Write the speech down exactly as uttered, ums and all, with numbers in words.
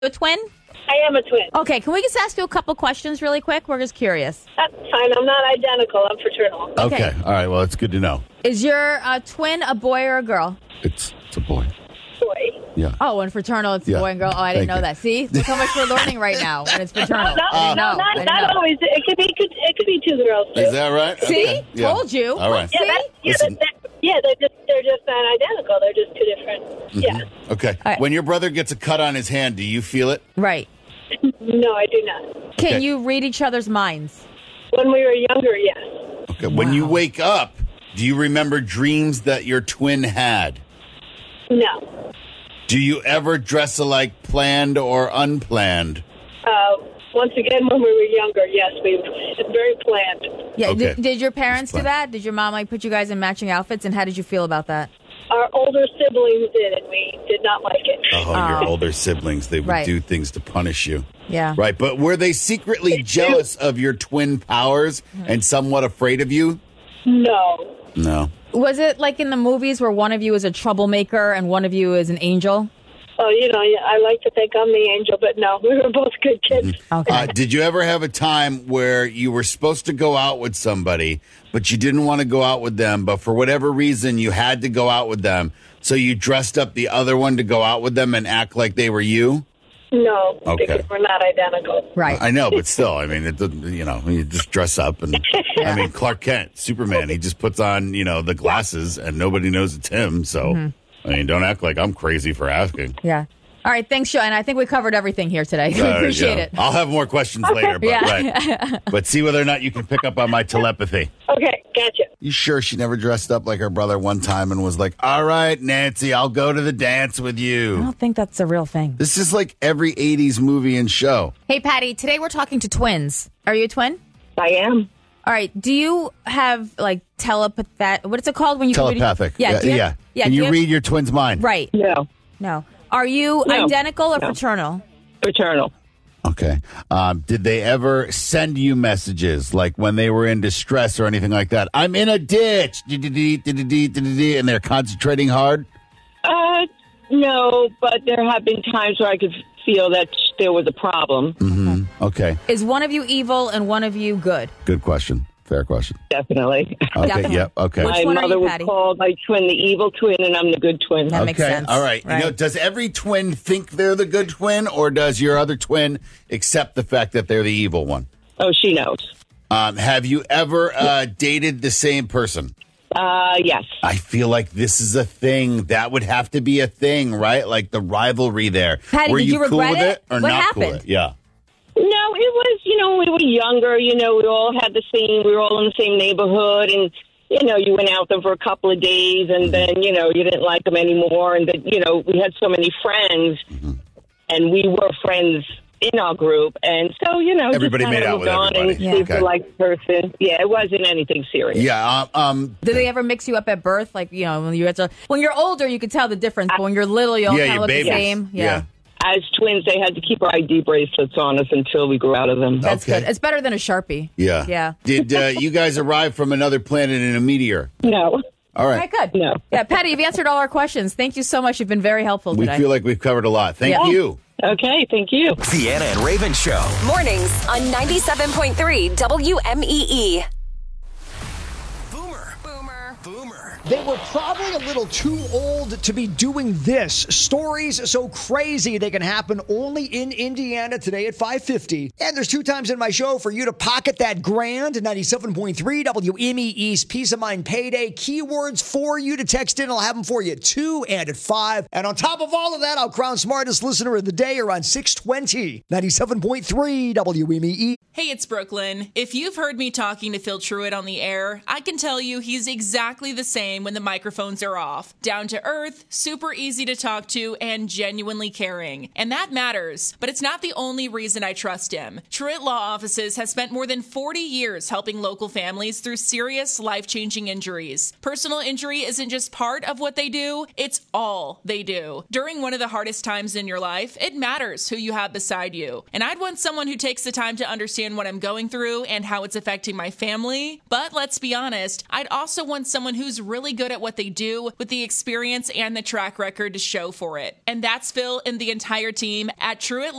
A twin? I am a twin. Okay, can we just ask you a couple questions really quick? We're just curious. That's fine. I'm not identical. I'm fraternal. Okay. Okay. All right. Well, it's good to know. Is your uh, twin a boy or a girl? It's it's a boy. Boy. Yeah. Oh, and fraternal, it's Yeah. a boy and girl. Oh, I didn't Thank know you. that. See? Look how much we're learning right now when it's fraternal. No, I didn't no, know. not, I didn't not know. always. It could be. Could, it could be two girls too. Is that right? See? Okay. Yeah. Told you. All right. Yeah, See? that, yeah, Listen. that, that, yeah. They're just they're just not identical. They're just two different. Mm-hmm. Yeah. Okay. right. When your brother gets a cut on his hand, do you feel it? Right. No, I do not. Can Okay. you read each other's minds? When we were younger, yes. Okay. When you wake up, do you remember dreams that your twin had? No. Do you ever dress alike, planned or unplanned? Uh, once again, when we were younger, yes, we it's very planned. Yeah. Okay. Did, did your parents do fine. that? Did your mom like put you guys in matching outfits? And how did you feel about that? Our older siblings did, and we did not like it. Oh, your older siblings, they would Right. do things to punish you. Yeah. Right. But were they secretly jealous of your twin powers and somewhat afraid of you? No. No. Was it like in the movies where one of you is a troublemaker and one of you is an angel? Oh, you know, I like to think I'm the angel, but no, we were both good kids. Okay. Uh, did you ever have a time where you were supposed to go out with somebody, but you didn't want to go out with them, but for whatever reason you had to go out with them, so you dressed up the other one to go out with them and act like they were you? No, Okay. because we're not identical. Right. I know, but still, I mean, it, doesn't- you know, you just dress up and, I mean, Clark Kent, Superman, he just puts on, you know, the glasses and nobody knows it's him. So, I mean, don't act like I'm crazy for asking. Yeah. All right. Thanks, Sean. I think we covered everything here today. We Uh, appreciate yeah. it. I'll have more questions later, but, Yeah. right. But see whether or not you can pick up on my telepathy. Okay, gotcha. You sure she never dressed up like her brother one time and was like, all right, Nancy, I'll go to the dance with I you? don't think that's a real thing. This is like every eighties movie and show. Hey, Patty, today we're talking to twins. Are you a twin? I am. All right. Do you have like telepathic? What is it called when you can read- Telepathic. Yeah. Yeah. do you yeah. have- yeah. Can do you have- read your twin's mind? Right. No. No. Are you No. identical or No. fraternal? Fraternal. Okay. Um, did they ever send you messages like when they were in distress or anything like that? I'm in a ditch. And they're concentrating hard? Uh, no, but there have been times where I could feel that there was a problem. Mm-hmm. Okay. Is one of you evil and one of you good? Good question. Fair question. Definitely. Okay. Definitely. Yep. Okay. Which My one are mother you, was Patty? called my twin the evil twin, and I'm the good twin. That makes Okay. sense. All right. Right. You know, does every twin think they're the good twin, or does your other twin accept the fact that they're the evil one? Oh, she knows. Um, have you ever uh, dated the same person? Uh, yes. I feel like this is a thing. That would have to be a thing, right? Like the rivalry there. Patty, Were did you, you cool regret with it? it, or What not cool happened? with it? Yeah. No, it was, you know, we were younger, you know, we all had the same, we were all in the same neighborhood, and, you know, you went out there for a couple of days, and then, you know, you didn't like them anymore, and, then, you know, we had so many friends, Mm-hmm. and we were friends in our group, and so, you know, Everybody just kinda made out moved with on everybody. and Yeah. see if Okay. you liked the person. Yeah, it wasn't anything serious. Yeah. Um, um, Did they ever mix you up at birth? Like, you know, when you're, when you're older, you can tell the difference, but when you're little, you all yeah, kind of your look babies. the same. Yeah. As twins, they had to keep our I D bracelets on us until we grew out of them. That's Okay. good. It's better than a Sharpie. Yeah. Yeah. Did uh, you guys arrive from another planet in a meteor? No. All All right. right, good. No. Yeah, Patty, you've answered all our questions. Thank you so much. You've been very helpful We today. feel like we've covered a lot. Thank Yeah. you. Okay, thank you. Deanna and Raven Show. Mornings on ninety-seven point three W M E E. Boomer. Boomer. Boomer. They were probably a little too old to be doing this. Stories so crazy they can happen only in Indiana today at five fifty. And there's two times in my show for you to pocket that grand. ninety-seven point three W M E E's Peace of Mind Payday. Keywords for you to text in. I'll have them for you at two and at five. And on top of all of that, I'll crown smartest listener of the day around six twenty. ninety-seven point three W M E E. Hey, it's Brooklyn. If you've heard me talking to Phil Truitt on the air, I can tell you he's exactly the same when the microphones are off. Down to earth, super easy to talk to, and genuinely caring. And that matters, but it's not the only reason I trust him. Truitt Law Offices has spent more than forty years helping local families through serious, life-changing injuries. Personal injury isn't just part of what they do, it's all they do. During one of the hardest times in your life, it matters who you have beside you. And I'd want someone who takes the time to understand what I'm going through and how it's affecting my family. But let's be honest, I'd also want someone who's really really good at what they do with the experience and the track record to show for it. And that's Phil and the entire team at Truett